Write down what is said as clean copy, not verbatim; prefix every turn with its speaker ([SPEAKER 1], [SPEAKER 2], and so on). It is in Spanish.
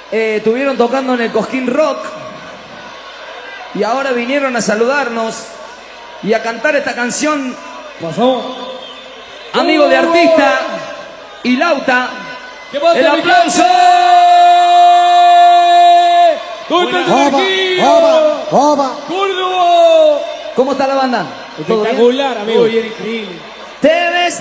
[SPEAKER 1] Estuvieron tocando en el Cosquín Rock y ahora vinieron a saludarnos y a cantar esta canción.
[SPEAKER 2] Pasó.
[SPEAKER 1] Amigo de artista y Lauta. ¡El aplauso! ¿Cómo está la banda?
[SPEAKER 2] Espectacular, amigo.
[SPEAKER 1] Muy bien, increíble. Te ves